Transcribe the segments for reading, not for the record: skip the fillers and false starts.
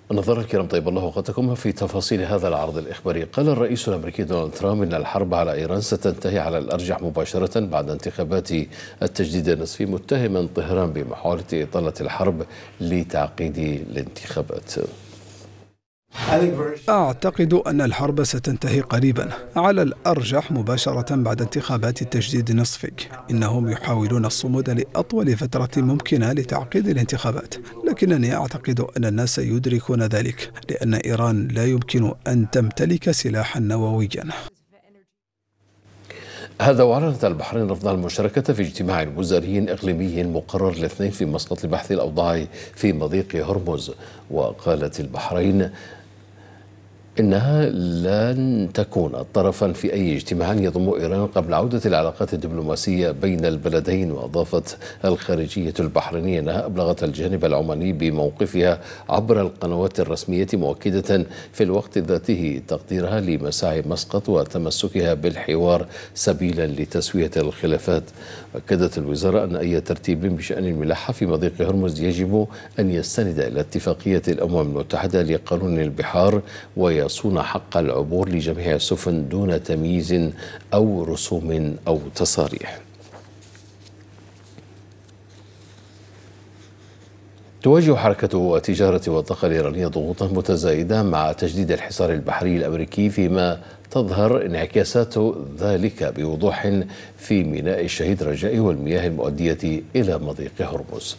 النظر الكرام، طيب الله اوقاتكم. في تفاصيل هذا العرض الإخباري، قال الرئيس الأمريكي دونالد ترامب إن الحرب على إيران ستنتهي على الأرجح مباشرة بعد انتخابات التجديد النصفي، متهما طهران بمحاولة إطالة الحرب لتعقيد الانتخابات. أعتقد أن الحرب ستنتهي قريبا، على الأرجح مباشرة بعد انتخابات التجديد النصفي. إنهم يحاولون الصمود لأطول فترة ممكنة لتعقيد الانتخابات، لكنني أعتقد أن الناس يدركون ذلك، لأن إيران لا يمكن أن تمتلك سلاحا نوويا. هذا وأعلنت البحرين رفضها المشاركة في اجتماع وزاري إقليمي مقرر الاثنين في مسقط لبحث الأوضاع في مضيق هرمز. وقالت البحرين إنها لن تكون طرفا في أي اجتماع يضم إيران قبل عودة العلاقات الدبلوماسية بين البلدين. وأضافت الخارجية البحرينية أنها أبلغت الجانب العماني بموقفها عبر القنوات الرسمية، مؤكدة في الوقت ذاته تقديرها لمساعي مسقط وتمسكها بالحوار سبيلا لتسوية الخلافات. أكدت الوزارة أن أي ترتيب بشأن الملاحة في مضيق هرمز يجب أن يستند إلى اتفاقية الأمم المتحدة لقانون البحار ويصون حق العبور لجميع السفن دون تمييز أو رسوم أو تصاريح. تواجه حركة تجارة والطاقة الإيرانية ضغوطا متزايدة مع تجديد الحصار البحري الأمريكي، فيما تظهر انعكاسات ذلك بوضوح في ميناء الشهيد رجائي والمياه المؤدية إلى مضيق هرمز.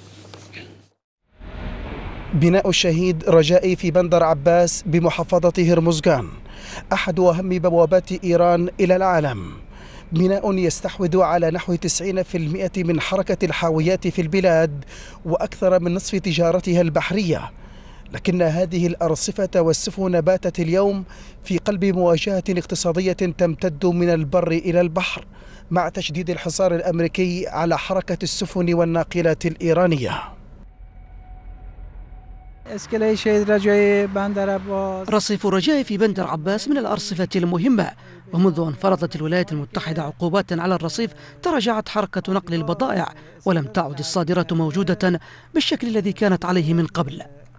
بناء الشهيد رجائي في بندر عباس بمحافظة هرمزغان أحد أهم بوابات إيران إلى العالم. بناء يستحوذ على نحو 90% من حركة الحاويات في البلاد وأكثر من نصف تجارتها البحرية، لكن هذه الأرصفة والسفن باتت اليوم في قلب مواجهة اقتصادية تمتد من البر إلى البحر، مع تشديد الحصار الأمريكي على حركة السفن والناقلات الإيرانية. رصيف رجائي في بندر عباس من الأرصفة المهمة، ومنذ أن فرضت الولايات المتحدة عقوبات على الرصيف تراجعت حركة نقل البضائع، ولم تعد الصادرات موجودة بالشكل الذي كانت عليه من قبل.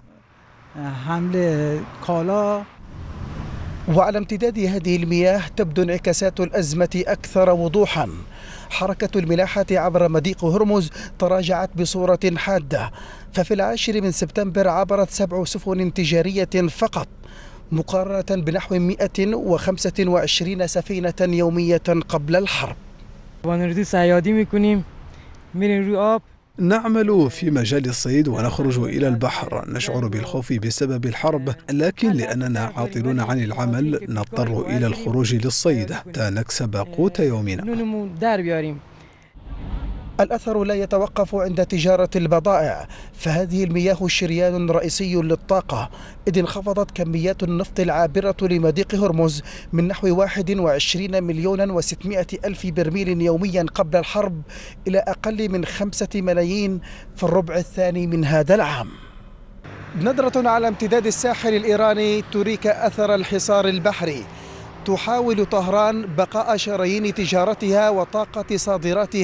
وعلى امتداد هذه المياه تبدو انعكاسات الأزمة أكثر وضوحا. حركة الملاحة عبر مضيق هرمز تراجعت بصورة حادة، ففي 10 سبتمبر عبرت 7 سفن تجارية فقط، مقارنة بنحو 125 سفينة يومية قبل الحرب. نعمل في مجال الصيد ونخرج إلى البحر، نشعر بالخوف بسبب الحرب، لكن لأننا عاطلون عن العمل نضطر إلى الخروج للصيد حتى نكسب قوت يومنا. الأثر لا يتوقف عند تجارة البضائع، فهذه المياه شريان رئيسي للطاقة، إذ انخفضت كميات النفط العابرة لمضيق هرمز من نحو 21,600,000 برميل يوميا قبل الحرب إلى أقل من 5 ملايين في الربع الثاني من هذا العام. نظرة على امتداد الساحل الإيراني تريك أثر الحصار البحري. تحاول طهران بقاء شرايين تجارتها وطاقة صادراتها